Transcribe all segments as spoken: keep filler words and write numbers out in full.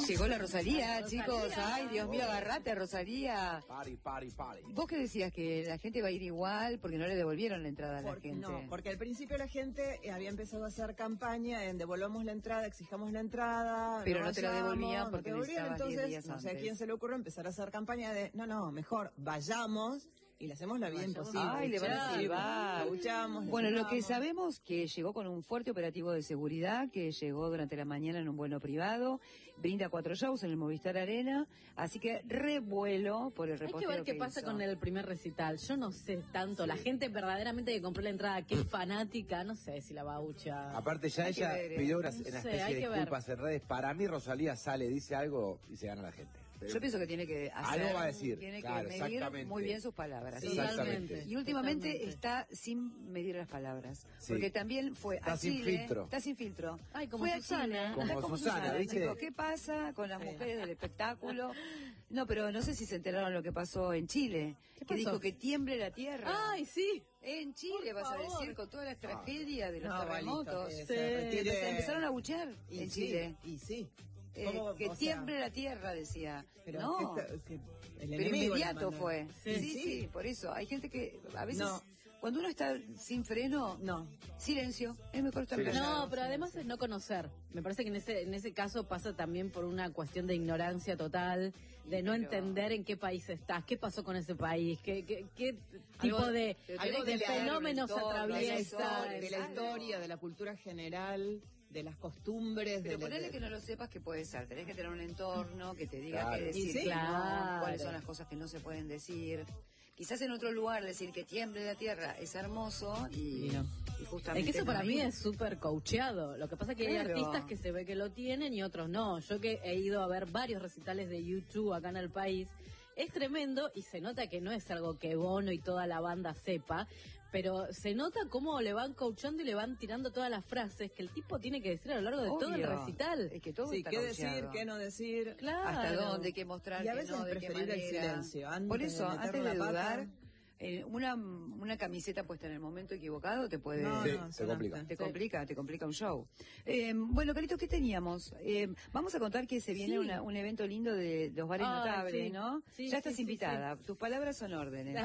Llegó la Rosalía, Rosalía, chicos. Ay, Dios mío, uy. agarrate, Rosalía. Party, party, party. ¿Vos qué decías? Que la gente va a ir igual porque no le devolvieron la entrada a la Por- gente. No, porque al principio la gente eh, había empezado a hacer campaña en devolvamos la entrada, exijamos la entrada. Pero no te la vayamos, devolvían no porque te devolvían. necesitabas diez Entonces, días no sé a antes. quién se le ocurrió empezar a hacer campaña de, no, no, mejor vayamos y le hacemos la vida imposible. Ay, le van a silbar. Escuchamos. Bueno, lo que sabemos que llegó con un fuerte operativo de seguridad, que llegó durante la mañana en un vuelo privado, brinda cuatro shows en el Movistar Arena, así que revuelo por el Hay que reposteo ver qué pasa hizo. con el primer recital. Yo no sé tanto. La gente verdaderamente que compró la entrada, que es fanática, no sé si la baucha. Aparte ya Hay que ella ver, ¿eh? pidió una, No una sé, especie hay de que ver. disculpas en redes. Para mí Rosalía sale, dice algo y se gana la gente. Yo pienso que tiene que hacer, Algo va a decir, tiene claro, que medir exactamente. muy bien sus palabras. Sí, Sí. exactamente. Y últimamente Totalmente. está sin medir las palabras. Sí. Porque también fue Está a sin Chile. filtro. Está sin filtro. Ay, como fue a Susana. Chile, Como está Susana, ¿viste? chicos. ¿Qué pasa con las Sí. mujeres del espectáculo? No, pero no sé si se enteraron lo que pasó en Chile. ¿Qué Que pasó? dijo que tiemble la tierra. Ay, sí. En Chile, Por vas a favor. decir, con todas las tragedias de los No, terremotos. Valito, que Sí. se retire. Entonces empezaron a buchear Y en sí, Chile. Y sí. Eh, ¿Cómo, que o sea, tiemble la tierra, decía. pero no. que esta- que el Pero enemigo la inmediato mandó. fue. Sí, Sí, sí, sí. por eso. Hay gente que a veces, No. cuando uno está sin freno, No. silencio, es mejor estar Silencio. callado. No, pero además es no conocer. Me parece que en ese en ese caso pasa también por una cuestión de ignorancia total, de no Pero- entender en qué país estás, qué pasó con ese país, qué, qué, qué tipo Algo- de, algo de de la- fenómenos del entorno, de la, atraviesa. historia, de la exacto. historia, de la cultura general, de las costumbres. Pero de, ponele de- que no lo sepas, que puede ser. Tenés que tener un entorno que te diga Claro. qué decir, Y sí, qué no, claro. cuáles son las cosas que no se pueden decir. Quizás en otro lugar decir que tiemble la tierra es hermoso y, Y no. y justamente... Es que eso para ahí- mí es súper coacheado. Lo que pasa es que hay Claro. artistas que se ve que lo tienen y otros no. Yo que he ido a ver varios recitales de YouTube acá en el país, es tremendo y se nota que no es algo que Bono y toda la banda sepa, pero se nota cómo le van coachando y le van tirando todas las frases que el tipo tiene que decir a lo largo de todo el Obvio. recital. Es que todo Sí, está qué coacheado. decir, qué no decir. Claro. Hasta dónde, qué mostrar, Y a qué veces no, de es qué preferible el manera. silencio, antes Por eso, de meter antes la de pata. dudar, eh, una, una camiseta puesta en el momento equivocado te puede... No, Sí, no, te son complica. hasta- Te sí. complica, te complica un show. Eh, bueno, Carito, ¿qué teníamos? Eh, vamos a contar que se viene Sí. una- un evento lindo de los bares Ay, notables, sí. ¿no? Sí, ya sí, estás sí, invitada. Tus palabras son órdenes.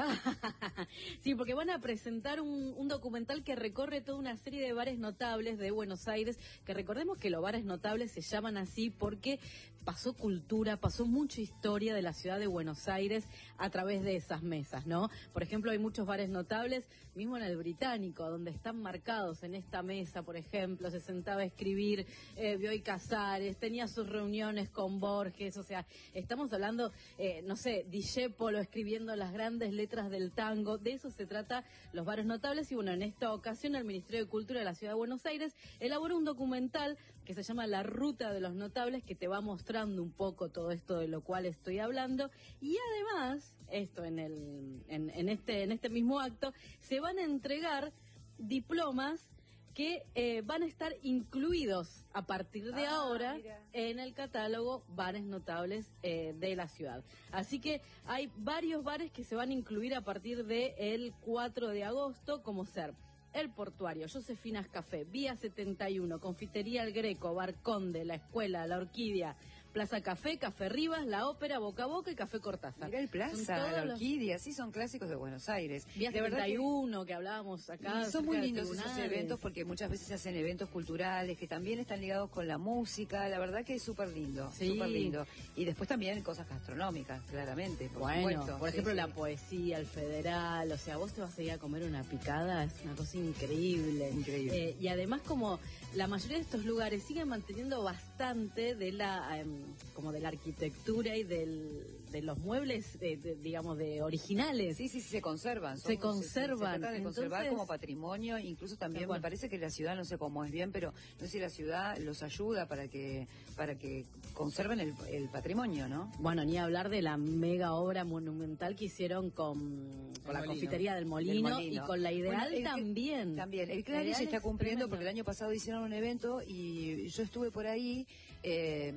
Sí, porque van a presentar un, un documental que recorre toda una serie de bares notables de Buenos Aires, que recordemos que los bares notables se llaman así porque pasó cultura, pasó mucha historia de la ciudad de Buenos Aires a través de esas mesas, ¿no? Por ejemplo, hay muchos bares notables, mismo en el Británico, donde están marcados en esta mesa, por ejemplo, se sentaba a escribir eh, Bioy Casares, tenía sus reuniones con Borges, o sea, estamos hablando, eh, no sé, Discépolo escribiendo las grandes letras del tango, de eso se trata los bares notables, y bueno, en esta ocasión el Ministerio de Cultura de la Ciudad de Buenos Aires elaboró un documental que se llama La Ruta de los Notables, que te va mostrando un poco todo esto de lo cual estoy hablando, y además, esto en el en, en este en este mismo acto, se van a entregar diplomas que eh, van a estar incluidos a partir de Ah, ahora mira. en el catálogo bares notables eh, de la ciudad. Así que hay varios bares que se van a incluir a partir del cuatro de agosto, como ser El Portuario, Josefinas Café, Vía setenta y uno, Confitería El Greco, Bar Conde, La Escuela, La Orquídea, Plaza Café, Café Rivas, La Ópera, Boca a Boca y Café Cortázar. Mirá el Son Plaza, todos la los- Orquídea, sí son clásicos de Buenos Aires. Vía De verdad setenta y que- uno que hablábamos acá. Y son muy cerca de lindos esos tribunales. eventos porque muchas veces se hacen eventos culturales que también están ligados con la música. La verdad que es súper lindo, Sí. súper lindo. Y después también cosas gastronómicas, claramente. Por Bueno, supuesto. por Sí, ejemplo, sí. la poesía, el federal, o sea, vos te vas a ir a comer una picada, es una cosa increíble. Increíble. Eh, y además, como la mayoría de estos lugares siguen manteniendo bastante de la, em, como de la arquitectura y del, de los muebles, de, de, digamos, de originales. Sí, sí, sí, se conservan. Se Son- conservan. Se, trata de conservar Entonces- como patrimonio. Incluso también Tal cual. me parece que la ciudad, no sé cómo es bien, pero no sé si la ciudad los ayuda para que para que conserven el, el patrimonio, ¿no? Bueno, ni hablar de la mega obra monumental que hicieron con, con la Molino. confitería del molino, Del Molino. y con la Ideal Bueno, el que- también. También. El La Claris Ideal está es cumpliendo tremenda. porque el año pasado hicieron un evento y yo estuve por ahí eh,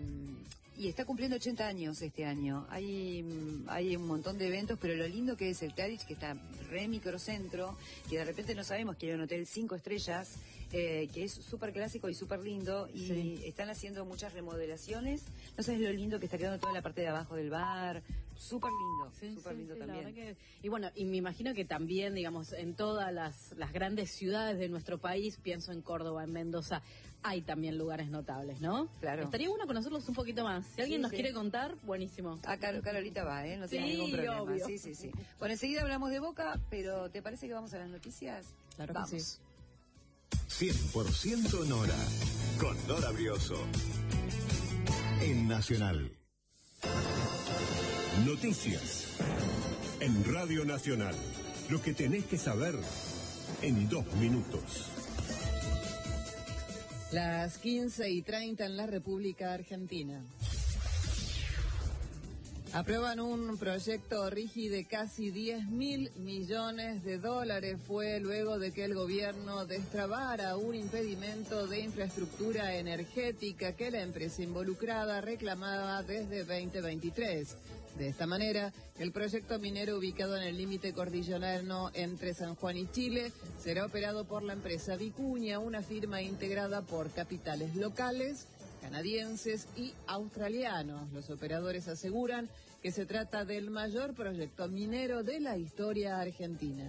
y está cumpliendo ochenta años este año. Hay, mm, hay un montón de eventos, pero lo lindo que es el Claris, que está re microcentro, que de repente no sabemos que hay un hotel cinco estrellas eh, que es súper clásico y súper lindo, y Sí. están haciendo muchas remodelaciones. No sabes lo lindo que está quedando toda la parte de abajo del bar, súper lindo, Sí, súper sí, lindo sí, la también. verdad que- y bueno, y me imagino que también, digamos, en todas las, las grandes ciudades de nuestro país, pienso en Córdoba, en Mendoza, hay también lugares notables, ¿no? Claro. Estaría bueno conocerlos un poquito más. Si alguien Sí, nos sí. quiere contar, buenísimo. Ah, Car- Carolita va, ¿eh? No tiene Sí, ningún problema. obvio. Sí, sí, sí. Bueno, enseguida hablamos de Boca, pero ¿te parece que vamos a las noticias? Claro que Vamos. sí. cien por ciento Nora, con Nora Brioso. En Nacional. Noticias. En Radio Nacional. Lo que tenés que saber en dos minutos. Las quince y treinta en la República Argentina. Aprueban un proyecto RIGI de casi diez mil millones de dólares. Fue luego de que el gobierno destrabara un impedimento de infraestructura energética que la empresa involucrada reclamaba desde veinte veintitrés. De esta manera, el proyecto minero ubicado en el límite cordillerano entre San Juan y Chile será operado por la empresa Vicuña, una firma integrada por capitales locales, canadienses y australianos. Los operadores aseguran que se trata del mayor proyecto minero de la historia argentina.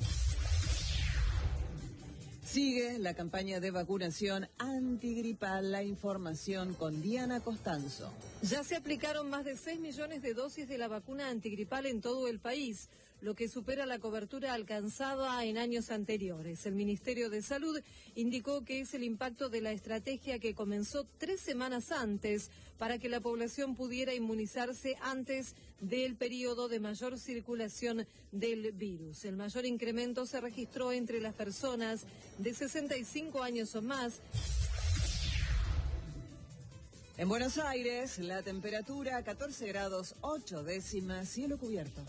Sigue la campaña de vacunación antigripal. La información con Diana Costanzo. Ya se aplicaron más de seis millones de dosis de la vacuna antigripal en todo el país, lo que supera la cobertura alcanzada en años anteriores. El Ministerio de Salud indicó que es el impacto de la estrategia que comenzó tres semanas antes para que la población pudiera inmunizarse antes del periodo de mayor circulación del virus. El mayor incremento se registró entre las personas de sesenta y cinco años o más. En Buenos Aires, la temperatura catorce grados ocho décimas, cielo cubierto.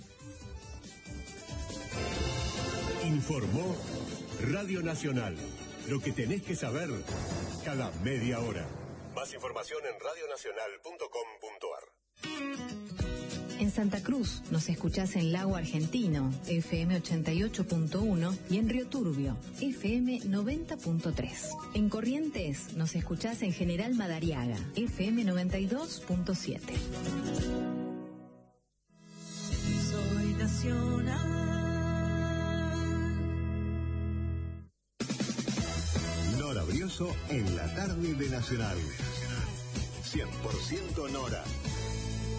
Informó Radio Nacional. Lo que tenés que saber cada media hora. Más información en radionacional punto com punto ar. En Santa Cruz nos escuchás en Lago Argentino, F M ochenta y ocho punto uno, y en Río Turbio, F M noventa punto tres. En Corrientes nos escuchás en General Madariaga, F M noventa y dos punto siete. Soy nacional. Nora Brioso en la tarde de Nacional. cien por ciento Nora.